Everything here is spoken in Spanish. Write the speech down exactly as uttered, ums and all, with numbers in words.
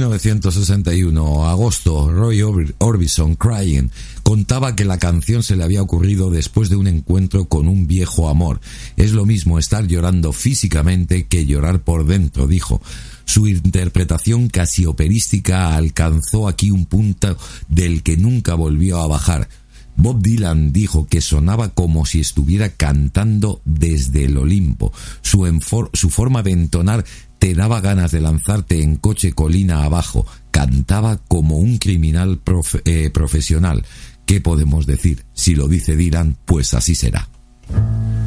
novecientos sesenta y uno, agosto, Roy Orbison, Crying, contaba que la canción se le había ocurrido después de un encuentro con un viejo amor. Es lo mismo estar llorando físicamente que llorar por dentro, dijo. Su interpretación casi operística alcanzó aquí un punto del que nunca volvió a bajar. Bob Dylan dijo que sonaba como si estuviera cantando desde el Olimpo. Su, enfor- su forma de entonar te daba ganas de lanzarte en coche colina abajo. Cantaba como un criminal profe- eh, profesional. ¿Qué podemos decir? Si lo dice Dylan, pues así será.